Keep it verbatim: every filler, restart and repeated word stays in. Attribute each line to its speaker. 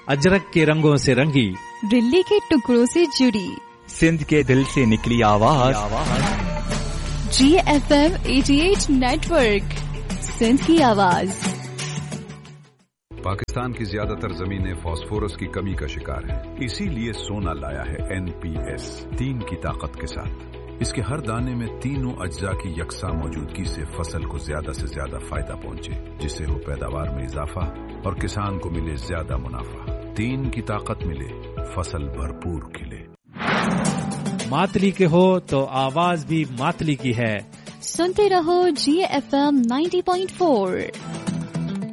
Speaker 1: अजरक के रंगों से रंगी,
Speaker 2: दिल्ली के टुकड़ों से जुड़ी,
Speaker 3: सिंध के दिल से निकली आवाज,
Speaker 2: जी एफ एम अठासी नेटवर्क, सिंध की आवाज।
Speaker 4: पाकिस्तान की ज्यादातर जमीनें फास्फोरस की कमी का शिकार हैं, इसीलिए सोना लाया है एन पी एस तीन की ताकत के साथ। इसके हर दाने में तीनों अज्जा की यकसा मौजूदगी से फसल को ज्यादा से ज्यादा फायदा पहुंचे, जिससे हो पैदावार में इजाफा और किसान को मिले ज्यादा मुनाफा। तीन की ताकत मिले, फसल भरपूर खिले।
Speaker 1: मातली के हो तो आवाज भी मातली की है।
Speaker 2: सुनते रहो जी F M ninety point four.